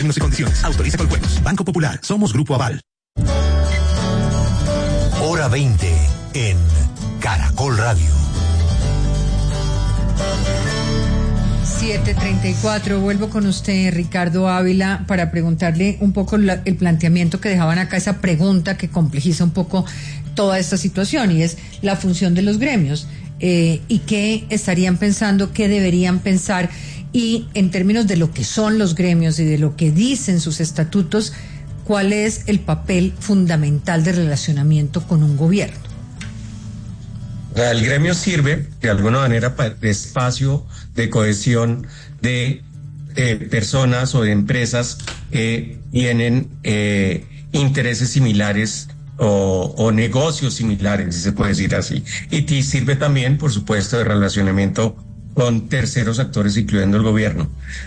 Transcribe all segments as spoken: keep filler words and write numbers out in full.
términos y condiciones. Autoriza Coljuegos. Banco Popular. Somos Grupo Aval. Hora veinte en Caracol Radio. siete treinta y cuatro, vuelvo con usted, Ricardo Ávila, para preguntarle un poco la, el planteamiento que dejaban acá, esa pregunta que complejiza un poco toda esta situación, y es la función de los gremios, eh, y qué estarían pensando, qué deberían pensar, y en términos de lo que son los gremios y de lo que dicen sus estatutos, cuál es el papel fundamental de relacionamiento con un gobierno. El gremio sirve de alguna manera de espacio de cohesión de eh, personas o de empresas que tienen eh, intereses similares o, o negocios similares, si se puede decir así. Y te sirve también, por supuesto, de relacionamiento con terceros actores, incluyendo el gobierno.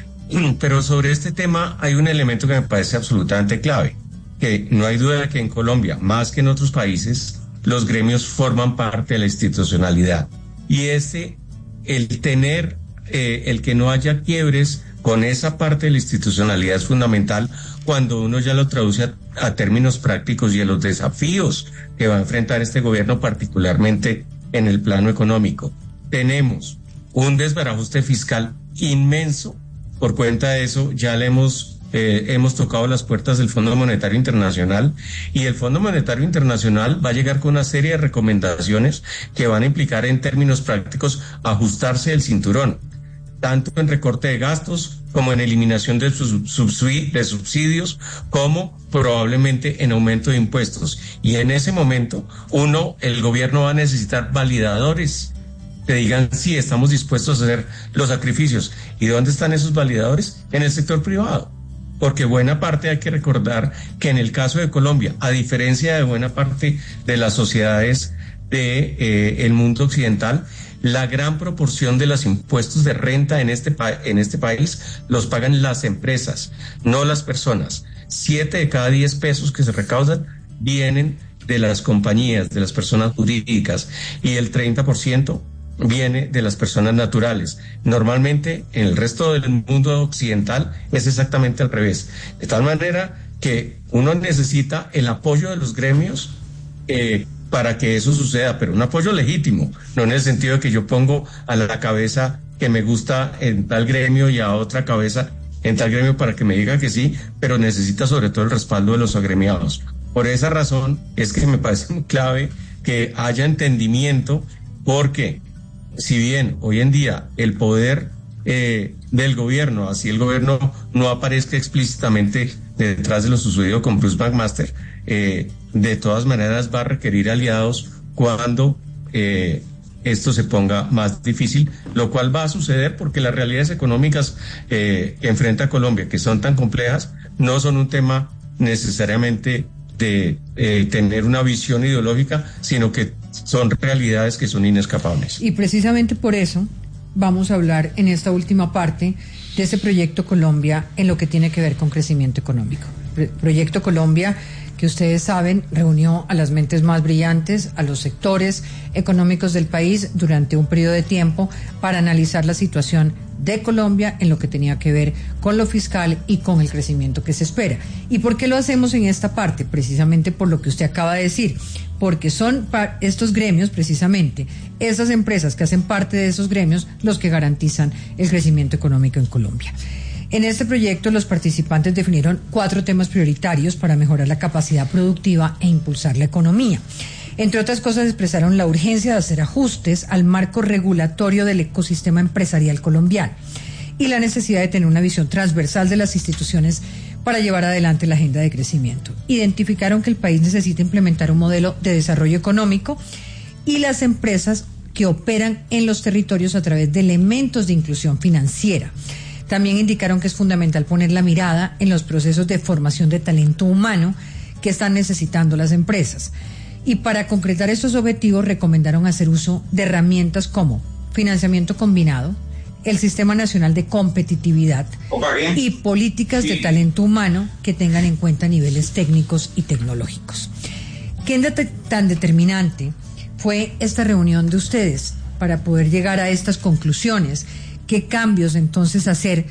Pero sobre este tema hay un elemento que me parece absolutamente clave, que no hay duda de que en Colombia, más que en otros países, los gremios forman parte de la institucionalidad. Y ese, el tener, eh, el que no haya quiebres con esa parte de la institucionalidad es fundamental cuando uno ya lo traduce a, a términos prácticos y a los desafíos que va a enfrentar este gobierno, particularmente en el plano económico. Tenemos un desbarajuste fiscal inmenso. Por cuenta de eso, ya le hemos Eh, hemos tocado las puertas del Fondo Monetario Internacional, y el Fondo Monetario Internacional va a llegar con una serie de recomendaciones que van a implicar en términos prácticos ajustarse el cinturón, tanto en recorte de gastos como en eliminación de, subsidi- de subsidios, como probablemente en aumento de impuestos. Y en ese momento, uno, el gobierno va a necesitar validadores que digan sí, estamos dispuestos a hacer los sacrificios. ¿Y dónde están esos validadores? En el sector privado. Porque buena parte, hay que recordar que en el caso de Colombia, a diferencia de buena parte de las sociedades de eh, el mundo occidental, la gran proporción de los impuestos de renta en este pa- en este país los pagan las empresas, no las personas. Siete de cada diez pesos que se recaudan vienen de las compañías, de las personas jurídicas, y el treinta por ciento viene de las personas naturales. Normalmente en el resto del mundo occidental es exactamente al revés. De tal manera que uno necesita el apoyo de los gremios eh, para que eso suceda, pero un apoyo legítimo, no en el sentido de que yo pongo a la cabeza que me gusta en tal gremio y a otra cabeza en tal gremio para que me diga que sí, pero necesita sobre todo el respaldo de los agremiados. Por esa razón es que me parece muy clave que haya entendimiento, porque si bien hoy en día el poder eh, del gobierno, así el gobierno no aparezca explícitamente detrás de lo sucedido con Bruce McMaster, eh, de todas maneras va a requerir aliados cuando eh, esto se ponga más difícil, lo cual va a suceder porque las realidades económicas eh, que enfrenta Colombia, que son tan complejas, no son un tema necesariamente de eh, tener una visión ideológica, sino que son realidades que son inescapables. Y precisamente por eso vamos a hablar en esta última parte de ese Proyecto Colombia en lo que tiene que ver con crecimiento económico. Pro- Proyecto Colombia, que ustedes saben, reunió a las mentes más brillantes, a los sectores económicos del país durante un periodo de tiempo para analizar la situación de Colombia en lo que tenía que ver con lo fiscal y con el crecimiento que se espera. ¿Y por qué lo hacemos en esta parte? Precisamente por lo que usted acaba de decir, porque son pa- estos gremios, precisamente, esas empresas que hacen parte de esos gremios, los que garantizan el crecimiento económico en Colombia. En este proyecto, los participantes definieron cuatro temas prioritarios para mejorar la capacidad productiva e impulsar la economía. Entre otras cosas, expresaron la urgencia de hacer ajustes al marco regulatorio del ecosistema empresarial colombiano y la necesidad de tener una visión transversal de las instituciones para llevar adelante la agenda de crecimiento. Identificaron que el país necesita implementar un modelo de desarrollo económico y las empresas que operan en los territorios a través de elementos de inclusión financiera. También indicaron que es fundamental poner la mirada en los procesos de formación de talento humano que están necesitando las empresas. Y para concretar estos objetivos recomendaron hacer uso de herramientas como financiamiento combinado, el Sistema Nacional de Competitividad y políticas de talento humano que tengan en cuenta niveles técnicos y tecnológicos. ¿Qué tan determinante fue esta reunión de ustedes para poder llegar a estas conclusiones? ¿Qué cambios entonces hacer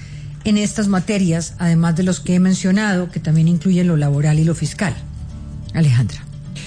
en estas materias, además de los que he mencionado, que también incluyen lo laboral y lo fiscal? Alejandra.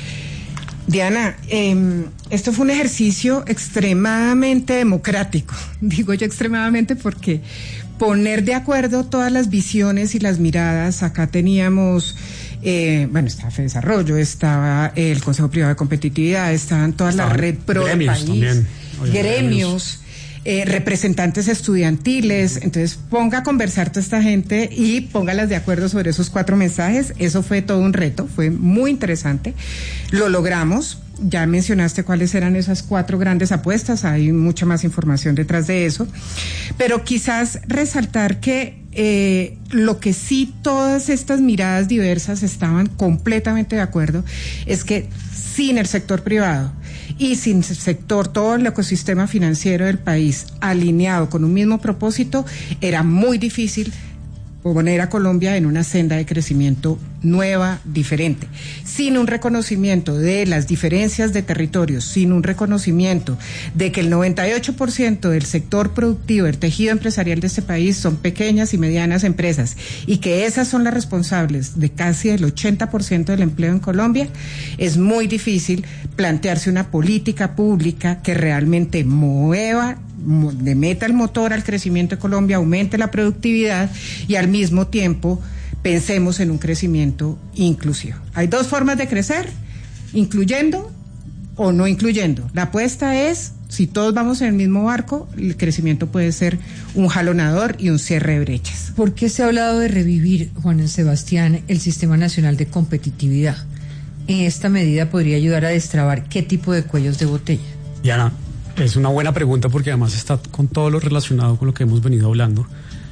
Diana, eh, esto fue un ejercicio extremadamente democrático. Digo yo extremadamente porque poner de acuerdo todas las visiones y las miradas, acá teníamos, eh, bueno, estaba FEDesarrollo, estaba el Consejo Privado de Competitividad, estaban todas las red pro del país, también. Oye, gremios, eh, representantes estudiantiles. Entonces ponga a conversar toda esta gente y póngalas de acuerdo sobre esos cuatro mensajes. Eso fue todo un reto, fue muy interesante. Lo logramos. Ya mencionaste cuáles eran esas cuatro grandes apuestas, hay mucha más información detrás de eso, pero quizás resaltar que eh, lo que sí todas estas miradas diversas estaban completamente de acuerdo es que sin el sector privado y sin el sector, todo el ecosistema financiero del país alineado con un mismo propósito, era muy difícil poner a Colombia en una senda de crecimiento nueva, diferente, sin un reconocimiento de las diferencias de territorios, sin un reconocimiento de que el noventa y ocho por ciento del sector productivo, el tejido empresarial de este país son pequeñas y medianas empresas y que esas son las responsables de casi el ochenta por ciento del empleo en Colombia, es muy difícil plantearse una política pública que realmente mueva, le meta el motor al crecimiento de Colombia, aumente la productividad y al mismo tiempo pensemos en un crecimiento inclusivo. Hay dos formas de crecer, incluyendo o no incluyendo. La apuesta es, si todos vamos en el mismo barco, el crecimiento puede ser un jalonador y un cierre de brechas. ¿Por qué se ha hablado de revivir, Juan Sebastián, el Sistema Nacional de Competitividad? ¿En esta medida podría ayudar a destrabar qué tipo de cuellos de botella? Diana, es una buena pregunta porque además está con todo lo relacionado con lo que hemos venido hablando.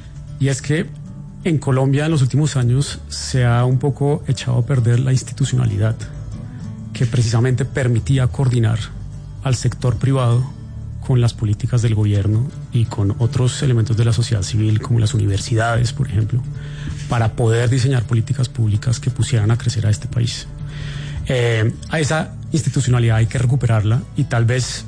Y es que en Colombia en los últimos años se ha un poco echado a perder la institucionalidad que precisamente permitía coordinar al sector privado con las políticas del gobierno y con otros elementos de la sociedad civil como las universidades, por ejemplo, para poder diseñar políticas públicas que pusieran a crecer a este país. Eh, a esa institucionalidad hay que recuperarla y tal vez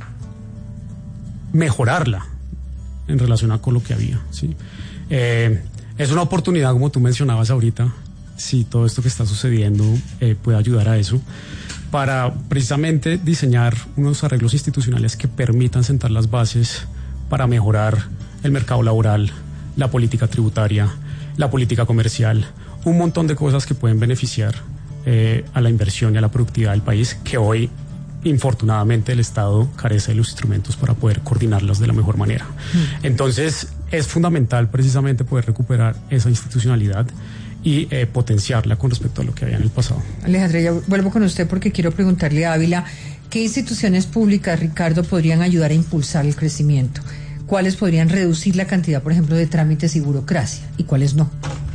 mejorarla en relación a con lo que había, ¿sí? Eh, es una oportunidad, como tú mencionabas ahorita, si todo esto que está sucediendo eh, puede ayudar a eso, para precisamente diseñar unos arreglos institucionales que permitan sentar las bases para mejorar el mercado laboral, la política tributaria, la política comercial, un montón de cosas que pueden beneficiar eh, a la inversión y a la productividad del país, que hoy infortunadamente el Estado carece de los instrumentos para poder coordinarlas de la mejor manera. Mm. Entonces es fundamental precisamente poder recuperar esa institucionalidad y eh, potenciarla con respecto a lo que había en el pasado. Alejandra, ya vuelvo con usted porque quiero preguntarle a Ávila, ¿qué instituciones públicas, Ricardo, podrían ayudar a impulsar el crecimiento? ¿Cuáles podrían reducir la cantidad, por ejemplo, de trámites y burocracia? ¿Y cuáles no?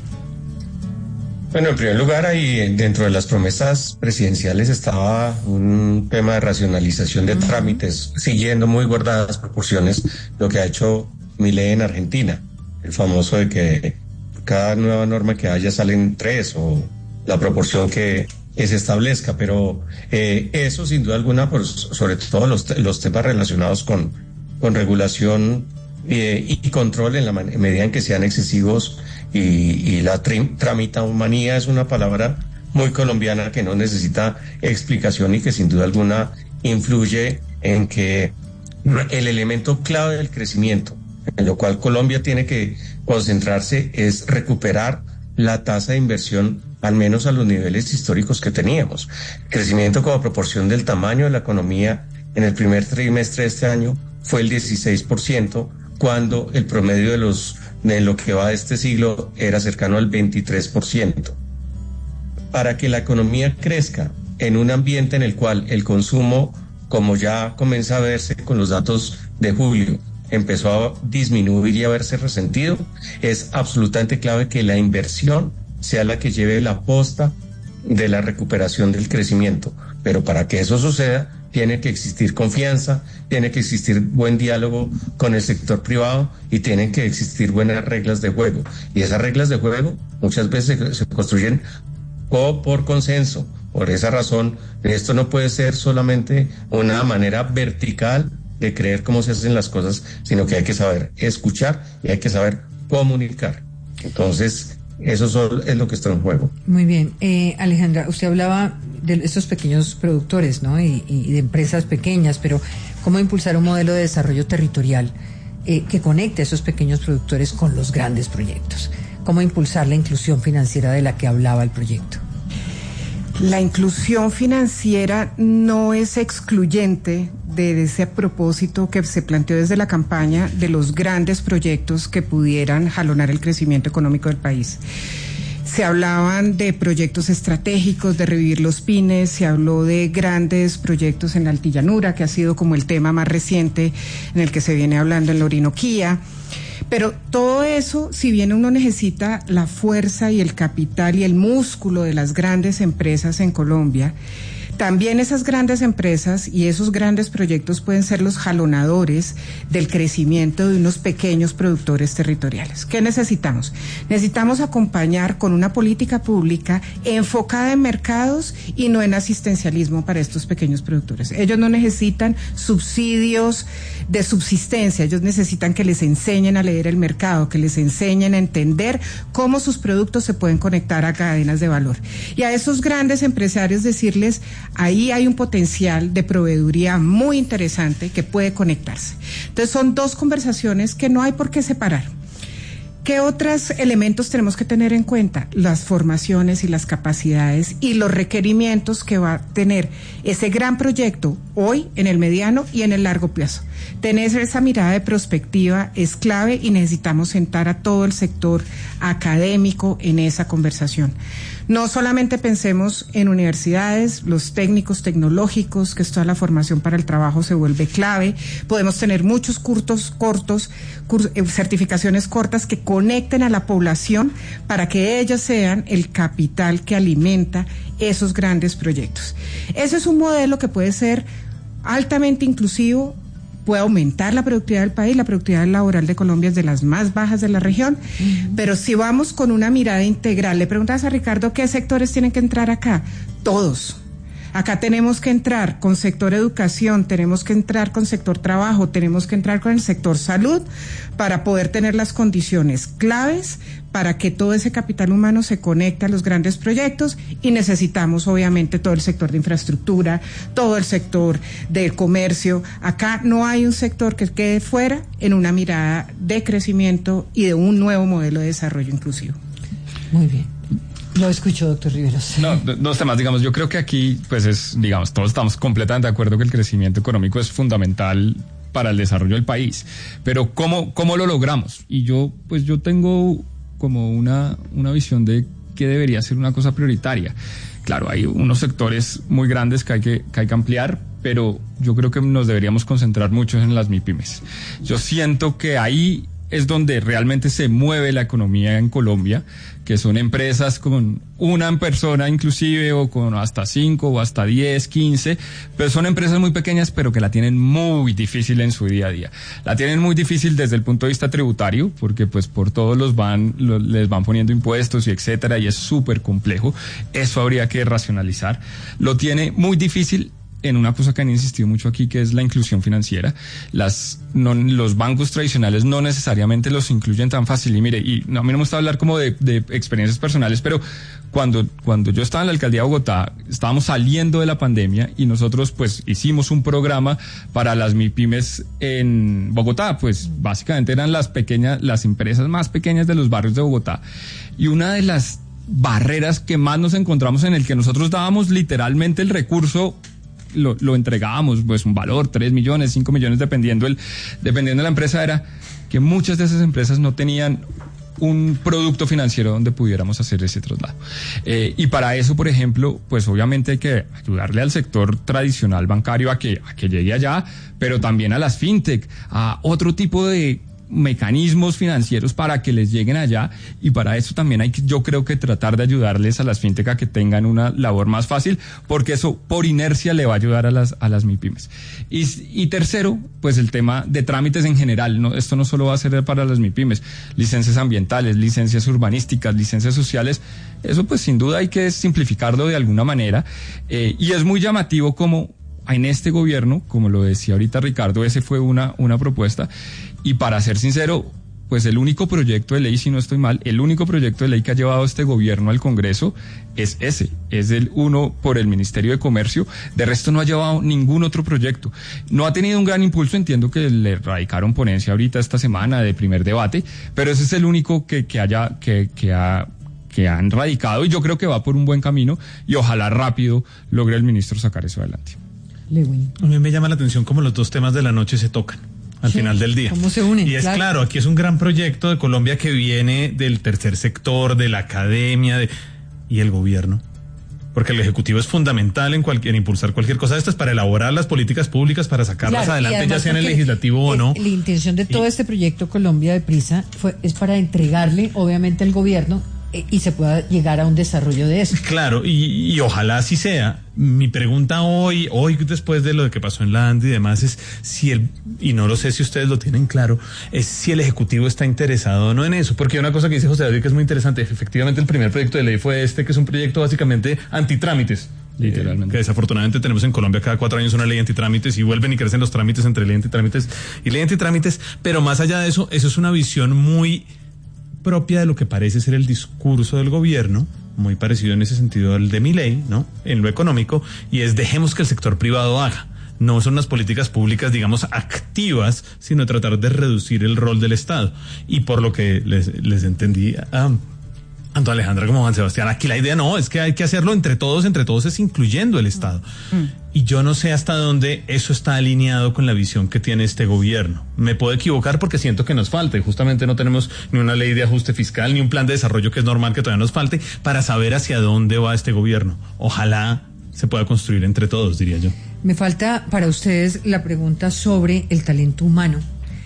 Bueno, en primer lugar, ahí dentro de las promesas presidenciales estaba un tema de racionalización de uh-huh. trámites, siguiendo muy guardadas proporciones lo que ha hecho Milei en Argentina, el famoso de que cada nueva norma que haya salen tres o la proporción que, que se establezca, pero eh, eso sin duda alguna, pues, sobre todo los, los temas relacionados con, con regulación eh, y control en la man- en medida en que sean excesivos. Y, y la tri- tramitahumanía es una palabra muy colombiana que no necesita explicación y que sin duda alguna influye en que el elemento clave del crecimiento, en lo cual Colombia tiene que concentrarse, es recuperar la tasa de inversión al menos a los niveles históricos que teníamos. El crecimiento como proporción del tamaño de la economía en el primer trimestre de este año fue el dieciséis por ciento, cuando el promedio de los de lo que va de este siglo era cercano al veintitrés por ciento. Para que la economía crezca en un ambiente en el cual el consumo, como ya comienza a verse con los datos de julio, empezó a disminuir y a verse resentido, es absolutamente clave que la inversión sea la que lleve la posta de la recuperación del crecimiento. Pero para que eso suceda, tiene que existir confianza, tiene que existir buen diálogo con el sector privado y tienen que existir buenas reglas de juego. Y esas reglas de juego muchas veces se, se construyen o por consenso. Por esa razón, esto no puede ser solamente una manera vertical de creer cómo se hacen las cosas, sino que hay que saber escuchar y hay que saber comunicar. Entonces, eso son, es lo que está en juego. Muy bien. Eh, Alejandra, usted hablaba de estos pequeños productores, ¿no? Y, y de empresas pequeñas, pero ¿cómo impulsar un modelo de desarrollo territorial eh, que conecte a esos pequeños productores con los grandes proyectos? ¿Cómo impulsar la inclusión financiera de la que hablaba el proyecto? La inclusión financiera no es excluyente de ese propósito que se planteó desde la campaña de los grandes proyectos que pudieran jalonar el crecimiento económico del país. Se hablaban de proyectos estratégicos, de revivir los pymes, se habló de grandes proyectos en la Altillanura, que ha sido como el tema más reciente en el que se viene hablando en la Orinoquía. Pero todo eso, si bien uno necesita la fuerza y el capital y el músculo de las grandes empresas en Colombia, también esas grandes empresas y esos grandes proyectos pueden ser los jalonadores del crecimiento de unos pequeños productores territoriales. ¿Qué necesitamos? Necesitamos acompañar con una política pública enfocada en mercados y no en asistencialismo para estos pequeños productores. Ellos no necesitan subsidios de subsistencia, ellos necesitan que les enseñen a leer el mercado, que les enseñen a entender cómo sus productos se pueden conectar a cadenas de valor. Y a esos grandes empresarios decirles, ahí hay un potencial de proveeduría muy interesante que puede conectarse. Entonces son dos conversaciones que no hay por qué separar. ¿Qué otros elementos tenemos que tener en cuenta? Las formaciones y las capacidades y los requerimientos que va a tener ese gran proyecto hoy, en el mediano y en el largo plazo. Tener esa mirada de prospectiva es clave y necesitamos sentar a todo el sector académico en esa conversación. No solamente pensemos en universidades, los técnicos tecnológicos, que es toda la formación para el trabajo se vuelve clave. Podemos tener muchos cursos cortos, cur- certificaciones cortas que conecten a la población para que ellos sean el capital que alimenta esos grandes proyectos. Ese es un modelo que puede ser altamente inclusivo, puede aumentar la productividad del país. La productividad laboral de Colombia es de las más bajas de la región, uh-huh. Pero si vamos con una mirada integral, le preguntas a Ricardo qué sectores tienen que entrar acá, todos. Acá tenemos que entrar con sector educación, tenemos que entrar con sector trabajo, tenemos que entrar con el sector salud para poder tener las condiciones claves para que todo ese capital humano se conecte a los grandes proyectos, y necesitamos obviamente todo el sector de infraestructura, todo el sector del comercio. Acá no hay un sector que quede fuera en una mirada de crecimiento y de un nuevo modelo de desarrollo inclusivo. Muy bien. Lo escucho, doctor Riveros. No, dos temas, digamos, yo creo que aquí, pues es, digamos, todos estamos completamente de acuerdo que el crecimiento económico es fundamental para el desarrollo del país, pero ¿cómo, cómo lo logramos? Y yo, pues yo tengo como una, una visión de que debería ser una cosa prioritaria. Claro, hay unos sectores muy grandes que hay que, que hay que ampliar, pero yo creo que nos deberíamos concentrar mucho en las MIPYMES. Yo siento que ahí es donde realmente se mueve la economía en Colombia, que son empresas con una persona inclusive, o con hasta cinco o hasta diez, quince, pero son empresas muy pequeñas, pero que la tienen muy difícil en su día a día. La tienen muy difícil desde el punto de vista tributario, porque pues por todos los van, lo, les van poniendo impuestos y etcétera, y es súper complejo. Eso habría que racionalizar. Lo tiene muy difícil en una cosa que han insistido mucho aquí, que es la inclusión financiera. Las, no, los bancos tradicionales no necesariamente los incluyen tan fácil. Y mire, y no, a mí no me gusta hablar como de, de experiencias personales, pero cuando, cuando yo estaba en la alcaldía de Bogotá, estábamos saliendo de la pandemia y nosotros pues hicimos un programa para las MIPYMES en Bogotá. Pues básicamente eran las pequeñas, las empresas más pequeñas de los barrios de Bogotá. Y una de las barreras que más nos encontramos, en el que nosotros dábamos literalmente el recurso, Lo, lo entregábamos, pues un valor, tres millones, cinco millones, dependiendo el, dependiendo de la empresa, era que muchas de esas empresas no tenían un producto financiero donde pudiéramos hacer ese traslado. Eh, y para eso, por ejemplo, pues obviamente hay que ayudarle al sector tradicional bancario a que, a que llegue allá, pero también a las fintech, a otro tipo de mecanismos financieros para que les lleguen allá, y para eso también hay que, yo creo que tratar de ayudarles a las fintech a que tengan una labor más fácil, porque eso por inercia le va a ayudar a las a las MIPYMES. Y, y tercero, pues el tema de trámites en general, no, esto no solo va a ser para las MIPYMES, licencias ambientales, licencias urbanísticas, licencias sociales, eso pues sin duda hay que simplificarlo de alguna manera, eh, y es muy llamativo como en este gobierno, como lo decía ahorita Ricardo, ese fue una, una propuesta, y para ser sincero, pues el único proyecto de ley, si no estoy mal, el único proyecto de ley que ha llevado este gobierno al Congreso es ese, es el uno por el Ministerio de Comercio. De resto no ha llevado ningún otro proyecto. No ha tenido un gran impulso, entiendo que le radicaron ponencia ahorita esta semana de primer debate, pero ese es el único que, que haya, que, que ha que han radicado, y yo creo que va por un buen camino y ojalá rápido logre el ministro sacar eso adelante. Lewin. A mí me llama la atención cómo los dos temas de la noche se tocan al sí, final del día. ¿Cómo se unen? Y es claro. claro, aquí es un gran proyecto de Colombia que viene del tercer sector, de la academia de, y el gobierno. Porque el Ejecutivo es fundamental en, cualquier, en impulsar cualquier cosa de estas para elaborar las políticas públicas, para sacarlas claro, adelante, ya sea en el legislativo o no. La intención de todo y, este proyecto Colombia Deprisa fue, es para entregarle, obviamente, al gobierno y se pueda llegar a un desarrollo de eso. Claro, y, y ojalá así sea. Mi pregunta hoy, hoy después de lo que pasó en la ANDI y demás, es si el, y no lo sé si ustedes lo tienen claro, es si el Ejecutivo está interesado o no en eso, porque hay una cosa que dice José David que es muy interesante. Efectivamente, el primer proyecto de ley fue este, que es un proyecto básicamente antitrámites. Literalmente. Eh, que desafortunadamente tenemos en Colombia cada cuatro años una ley antitrámites y vuelven y crecen los trámites entre ley antitrámites y ley antitrámites, pero más allá de eso, eso es una visión muy propia de lo que parece ser el discurso del gobierno, muy parecido en ese sentido al de Milei, ¿no? En lo económico, y es dejemos que el sector privado haga. No son unas políticas públicas, digamos, activas, sino tratar de reducir el rol del Estado. Y por lo que les, les entendí a tanto Alejandra como Juan Sebastián, aquí la idea no, es que hay que hacerlo entre todos, entre todos es incluyendo el Estado. Mm. Y yo no sé hasta dónde eso está alineado con la visión que tiene este gobierno. Me puedo equivocar porque siento que nos falta, y justamente no tenemos ni una ley de ajuste fiscal, ni un plan de desarrollo, que es normal que todavía nos falte, para saber hacia dónde va este gobierno. Ojalá se pueda construir entre todos, diría yo. Me falta para ustedes la pregunta sobre el talento humano.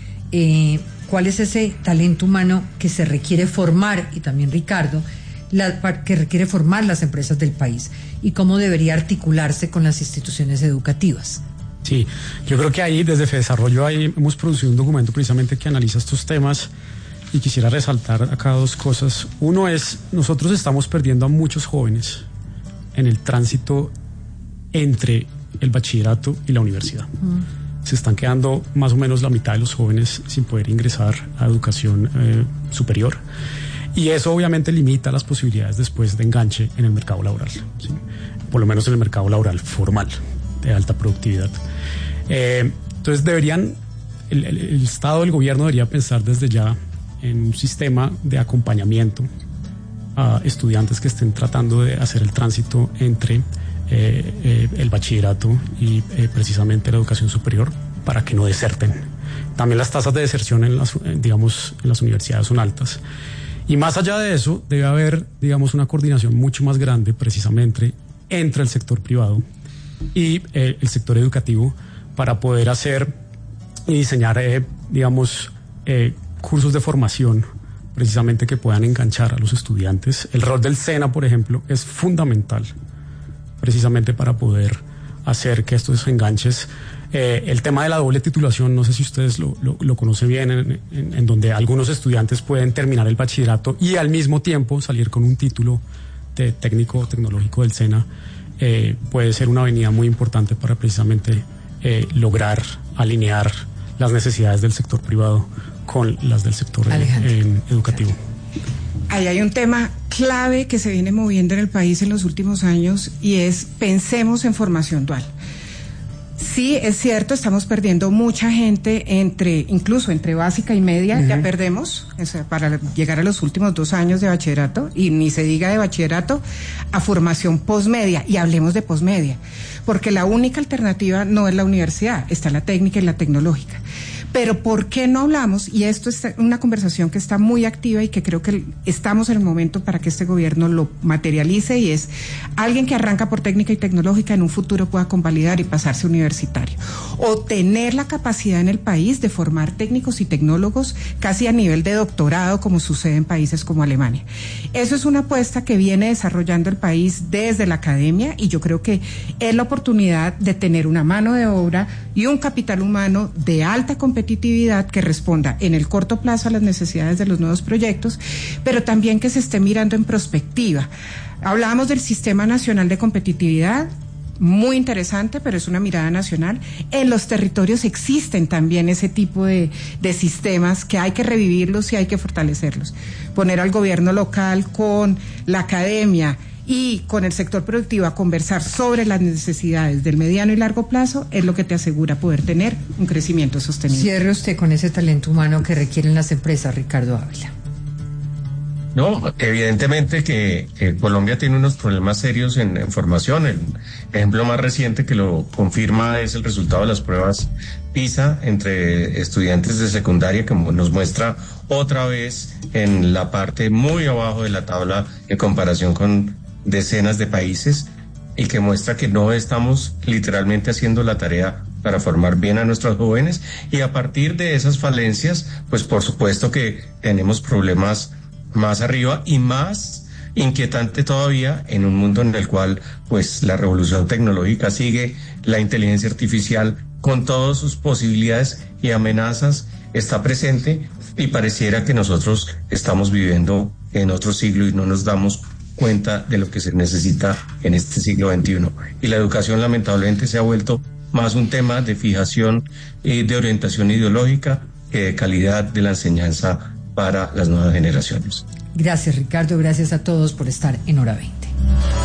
Eh, ¿Cuál es ese talento humano que se requiere formar, y también Ricardo, la, que requiere formar las empresas del país, y cómo debería articularse con las instituciones educativas? Sí, yo creo que ahí desde FEDesarrollo ahí hemos producido un documento precisamente que analiza estos temas, y quisiera resaltar acá dos cosas. Uno es, nosotros estamos perdiendo a muchos jóvenes en el tránsito entre el bachillerato y la universidad. Mm. Se están quedando más o menos la mitad de los jóvenes sin poder ingresar a educación eh, superior. Y eso obviamente limita las posibilidades después de enganche en el mercado laboral, ¿sí? Por lo menos en el mercado laboral formal, de alta productividad. Eh, entonces deberían, el, el, el Estado, el gobierno debería pensar desde ya en un sistema de acompañamiento a estudiantes que estén tratando de hacer el tránsito entre Eh, eh, el bachillerato y eh, precisamente la educación superior, para que no deserten. También las tasas de deserción en las, eh, digamos, en las universidades son altas. Y más allá de eso, debe haber, digamos, una coordinación mucho más grande precisamente entre el sector privado y eh, el sector educativo, para poder hacer y diseñar, eh, digamos, eh, cursos de formación precisamente que puedan enganchar a los estudiantes. El rol del SENA, por ejemplo, es fundamental precisamente para poder hacer que estos enganches, eh, el tema de la doble titulación, no sé si ustedes lo, lo, lo conocen bien, en, en, en donde algunos estudiantes pueden terminar el bachillerato y al mismo tiempo salir con un título de técnico tecnológico del SENA, eh, puede ser una avenida muy importante para precisamente eh, lograr alinear las necesidades del sector privado con las del sector eh, educativo. Ahí hay un tema clave que se viene moviendo en el país en los últimos años, y es pensemos en formación dual. Sí, es cierto, estamos perdiendo mucha gente entre, incluso entre básica y media, uh-huh. ya perdemos, o sea, para llegar a los últimos dos años de bachillerato, y ni se diga de bachillerato a formación posmedia, y hablemos de posmedia, porque la única alternativa no es la universidad, está la técnica y la tecnológica. Pero ¿por qué no hablamos? Y esto es una conversación que está muy activa y que creo que estamos en el momento para que este gobierno lo materialice, y es alguien que arranca por técnica y tecnológica en un futuro pueda convalidar y pasarse universitario, o tener la capacidad en el país de formar técnicos y tecnólogos casi a nivel de doctorado, como sucede en países como Alemania. Eso es una apuesta que viene desarrollando el país desde la academia, y yo creo que es la oportunidad de tener una mano de obra y un capital humano de alta competitividad competitividad que responda en el corto plazo a las necesidades de los nuevos proyectos, pero también que se esté mirando en prospectiva. Hablábamos del Sistema Nacional de Competitividad. muy interesante, pero es una mirada nacional. En los territorios existen también ese tipo de, de sistemas que hay que revivirlos y hay que fortalecerlos. Poner al gobierno local con la academia y con el sector productivo a conversar sobre las necesidades del mediano y largo plazo es lo que te asegura poder tener un crecimiento sostenible. Cierre usted con ese talento humano que requieren las empresas, Ricardo Ávila. No, evidentemente que, que Colombia tiene unos problemas serios en, en formación. El ejemplo más reciente que lo confirma es el resultado de las pruebas PISA entre estudiantes de secundaria, que nos muestra otra vez en la parte muy abajo de la tabla en comparación con decenas de países, y que muestra que no estamos literalmente haciendo la tarea para formar bien a nuestros jóvenes, y a partir de esas falencias, pues por supuesto que tenemos problemas más arriba y más inquietante todavía en un mundo en el cual pues la revolución tecnológica sigue, la inteligencia artificial con todas sus posibilidades y amenazas está presente, y pareciera que nosotros estamos viviendo en otro siglo y no nos damos cuenta de lo que se necesita en este siglo veintiuno. Y la educación lamentablemente se ha vuelto más un tema de fijación y de orientación ideológica que de calidad de la enseñanza para las nuevas generaciones. Gracias, Ricardo. Gracias a todos por estar en Hora veinte.